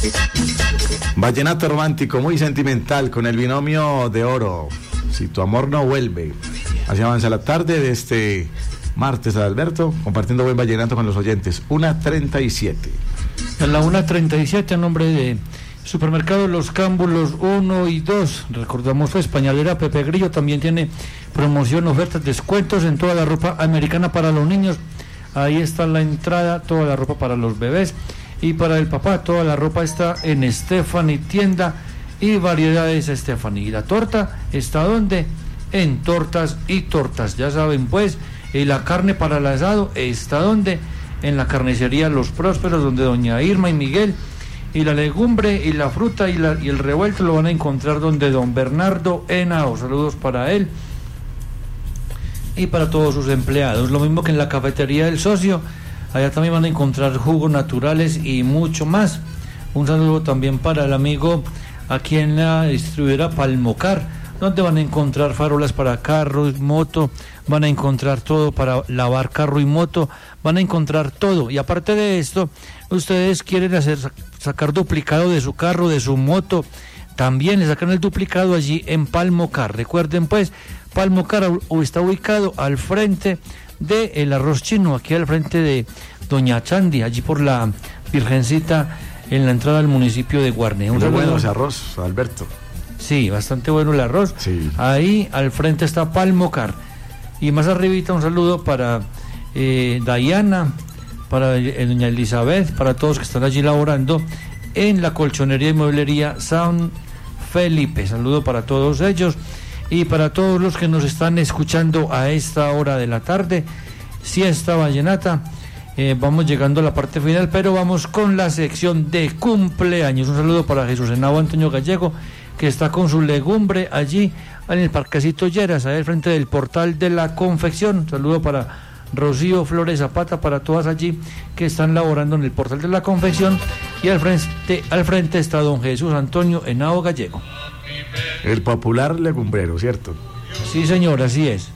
Vallenato romántico, muy sentimental, con el binomio de oro. Si tu amor no vuelve. Así avanza la tarde de este martes, Adalberto, compartiendo buen vallenato con los oyentes. 1:37. En la 1:37, a nombre de Supermercado Los Cámbulos 1 y 2, recordamos fue Españolera Pepe Grillo, también tiene promoción, ofertas, descuentos en toda la ropa americana para los niños. Ahí está la entrada, toda la ropa para los bebés. Y para el papá, toda la ropa está en Stephanie Tienda y Variedades Stephanie. Y la torta está ¿dónde? En Tortas y Tortas. Ya saben pues, y la carne para el asado está ¿dónde? En la carnicería Los Prósperos, donde doña Irma y Miguel. Y la legumbre y la fruta y el revuelto lo van a encontrar donde don Bernardo Henao. Saludos para él y para todos sus empleados. Lo mismo que en la cafetería del Socio. Allá también van a encontrar jugos naturales y mucho más. Un saludo también para el amigo aquí en la distribuidora Palmocar, donde van a encontrar farolas para carro y moto, van a encontrar todo para lavar carro y moto, van a encontrar todo. Y aparte de esto, ustedes quieren sacar duplicado de su carro, de su moto, también le sacan el duplicado allí en Palmocar. Recuerden pues, Palmocar está ubicado al frente de El Arroz Chino, aquí al frente de Doña Chandy, allí por la Virgencita, en la entrada al municipio de Guarne. Muy bueno ese arroz, Alberto. Sí, bastante bueno el arroz. Sí. Ahí al frente está Palmocar. Y más arribita un saludo para Dayana, para doña Elizabeth, para todos que están allí laborando en la colchonería y mueblería San Felipe. Saludo para todos ellos. Y para todos los que nos están escuchando a esta hora de la tarde, siesta vallenata, vamos llegando a la parte final, pero vamos con la sección de cumpleaños. Un saludo para Jesús Henao Antonio Gallego, que está con su legumbre allí en el Parquecito Lleras, ahí al frente del portal de la confección. Un saludo para Rocío Flores Zapata, para todas allí que están laborando en el portal de la confección. Y al frente está don Jesús Antonio Henao Gallego. El popular legumbrero, ¿cierto? Sí, señor, así es.